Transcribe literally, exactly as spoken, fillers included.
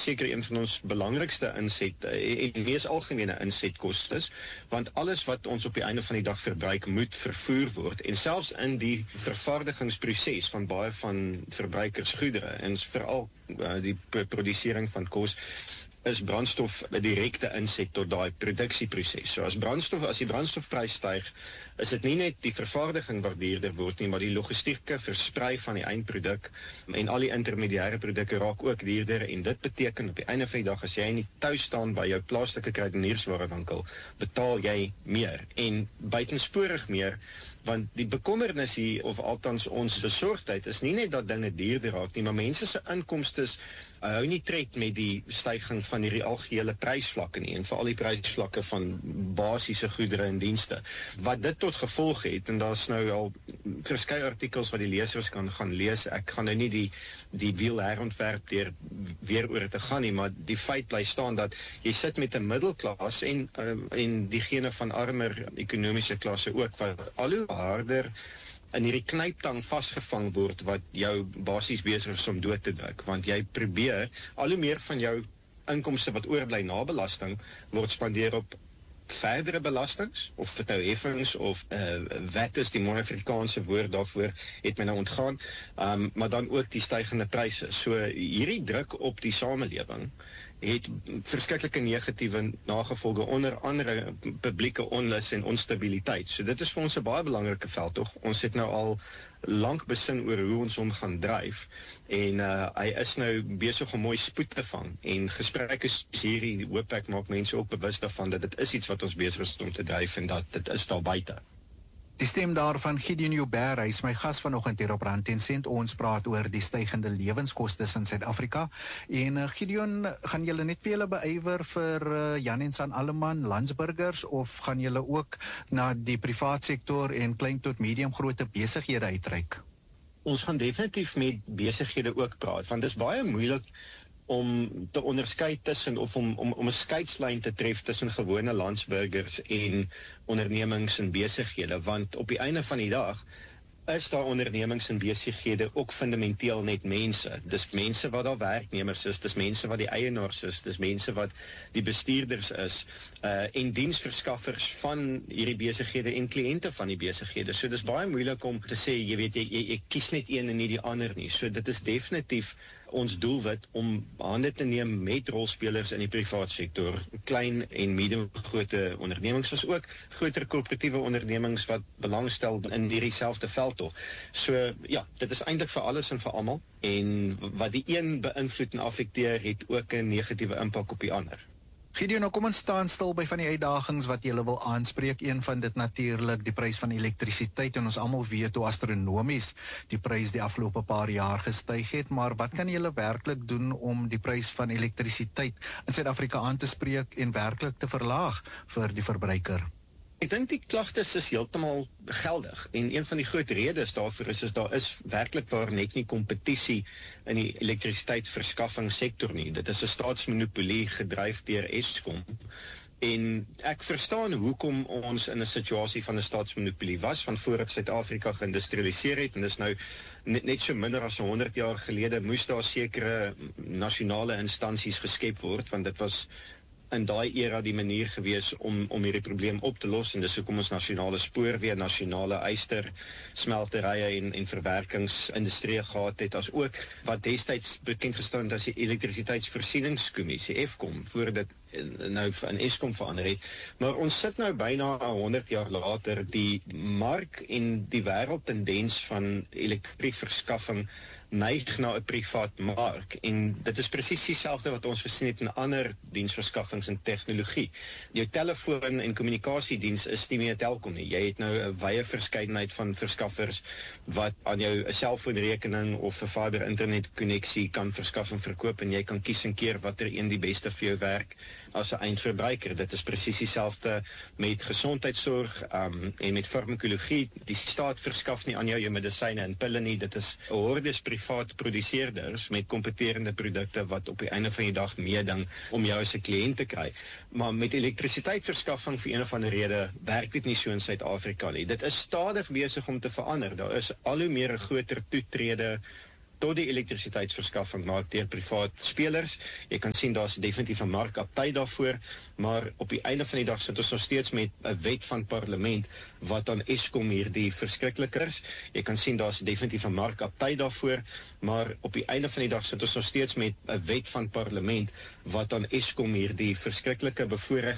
seker een van ons belangrikste inset en mees algemene insetkostes, want alles wat ons op die einde van die dag verbruik moet vervoer word, en selfs in die vervaardigingsproses van baie van verbruikersgoedere en veral uh, die produsering van kos, is brandstof 'n direkte inset tot daai produksieproses. So as brandstof, as die brandstofprys styg, is dit nie net die vervaardiging wat duurder word nie, maar die logistieke versprei van die eindproduk en al die intermediêre produkte raak ook duurder, en dit beteken op die einde van die dag, as jy nie tuis staan by jou plaaslike kruidenierswarewinkel, betaal jy meer en buitensporig meer, want die bekommernis hier, of althans ons besorgdheid, is nie net dat dinge duurder raak nie, maar mense se inkomstes uh, hou nie tred met die styging van hierdie algehele prysvlakke nie, en veral die prysvlakke van basiese goedere en dienste. Wat dit tot gevolg het, en daar's nou al verskeie artikels wat die lesers kan gaan lees, ek gaan nou nie die, die wiel herontwerp deur weer oor te gaan nie, maar die feit bly staan dat jy sit met 'n middelklas en, uh, en diegene van armer ekonomiese klasse ook, wat al hoe harder in hierdie knyptang vasgevang word, wat jou basies besig is om dood te druk, want jy probeer, al hoe meer van jou inkomste wat oorbly na belasting, word spandeer op verdere belastings, of dit nou heffings of uh, wet is, die mooi Afrikaanse woord daarvoor het my nou ontgaan, um, maar dan ook die stygende pryse. So hierdie druk op die samelewing het verskriklike negatiewe nagevolge, onder andere publieke onlus en onstabiliteit. So dit is vir ons 'n baie belangrike veldtog. Ons het nou al lank besin oor hoe ons hom gaan dryf, en uh, hy is nou besig om mooi spoed te vang, en gesprekke soos hierdie, hoop ek, maak mense ook bewus daarvan dat dit is iets wat ons besig is om te dryf, en dat dit is daar buite. Die stem daarvan Gideon Joubert, hy is my gas vanoggend hier op Rand en Sent. Ons praat oor die stygende lewenskostes in Suid-Afrika. En uh, Gideon, gaan julle net vir julle beywer vir uh, Jan en San Alleman, Landsburgers, of gaan julle ook na die privaat sektor en klein tot medium grootte besighede uitreik? Ons gaan definitief met besighede ook praat, want dit is baie moeilik om te onderskei tussen, of om, om, om 'n skeidslyn te tref tussen gewone landsburgers en ondernemings en besighede, want op die einde van die dag is daar ondernemings en besighede ook fundamenteel net mense. Dis mense wat daar werknemers is, dis mense wat die eienaars is, dis mense wat die bestuurders is, uh, en diensverskaffers van hierdie besighede en kliënte van die besighede. So dis baie moeilik om te sê, jy weet, jy, jy, jy kies net een en nie die ander nie. So dit is definitief ons doelwit om hande te neem met rolspelers in die privaat sektor, klein en medium grootte ondernemings, as ook groter korporatiewe ondernemings wat belangstel in hierdie selfde veldtog. So ja, dit is eintlik vir alles en vir almal, en wat die een beïnvloed en affekteer, het ook 'n negatiewe impak op die ander. Gideon, nou kom ons staan stil by van die uitdagings wat jy wil aanspreek. Een van dit natuurlik die prys van elektrisiteit, en ons almal weet hoe astronomies die prys die afgelope paar jaar gestyg het, maar wat kan julle werklik doen om die prys van elektrisiteit in Suid-Afrika aan te spreek en werklik te verlaag vir die verbruiker? Ek dink die klagtes is heeltemal geldig, en een van die groot redes daarvoor is, is daar is werklik waar net nie kompetisie in die elektrisiteitsverskaffingssektor nie. Dit is 'n staatsmonopolie gedryf deur Eskom, en ek verstaan hoekom ons in 'n situasie van 'n staatsmonopolie was, van voordat Suid-Afrika geïndustrialiseer het, en dis nou net, net so minder as honderd jaar gelede, moes daar sekere nasionale instansies geskep word, want dit was in daai era die manier gewees om, om hierdie probleem op te los, en dis hoekom ons nasionale spoorweë, nasionale yster smelterye en, en verwerkingsindustrie gehad het, as ook wat destyds bekend gestaan as die elektrisiteitsvoorsieningskommissie, Eskom, voor dit nou in Eskom verander het. Maar ons sit nou byna honderd jaar later, die mark en die wêreldtendens van elektrieverskaffing neig na 'n privaat mark, en dit is presies dieselfde wat ons gesien het in ander diensverskaffings en tegnologie. Jou telefoon en kommunikasiediens is nie meer Telkom nie. Jy het nou 'n wye verskeidenheid van verskaffers wat aan jou 'n selfoonrekening of 'n fiber internet konneksie kan verskaf en verkoop, en jy kan kies en keer watter een die beste vir jou werk as 'n eindverbruiker. Dit is presies dieselfde met gesondheidsorg um, en met farmakologie. Die staat verskaf nie aan jou jou medisyne en pille nie. Dit is 'n hordes privaat produseerders met kompeterende produkte wat op die einde van die dag meeding om jou as 'n kliënt te kry. Maar met elektrisiteitsverskaffing vir een of ander rede werk dit nie so in Suid-Afrika nie. Dit is stadig besig om te verander. Daar is al hoe meer 'n groter toetrede tot die elektrisiteitsverskaffing maak deur privaat spelers. Jy kan sien daar's definitief 'n markaptyd daarvoor, maar op die einde van die dag sit ons nog steeds met 'n wet van parlement wat aan Eskom hierdie verskriklikers. Jy kan sien daar's definitief 'n markaptyd daarvoor, maar op die einde van die dag sit ons nog steeds met 'n wet van parlement wat aan Eskom hierdie verskriklike bevoorreg